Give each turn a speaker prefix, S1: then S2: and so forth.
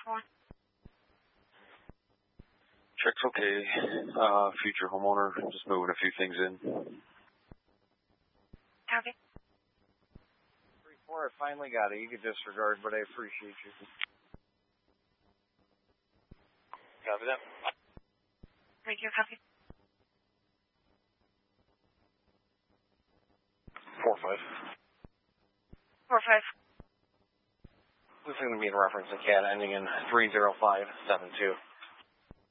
S1: Check's okay. Future homeowner, just moving a few things in.
S2: Copy.
S3: 3-4, I finally got it. You can disregard, but I appreciate you.
S4: Copy that.
S2: Radio copy.
S4: 4-5.
S2: 4-5.
S4: This is going to be in reference to CAD ending in 30572.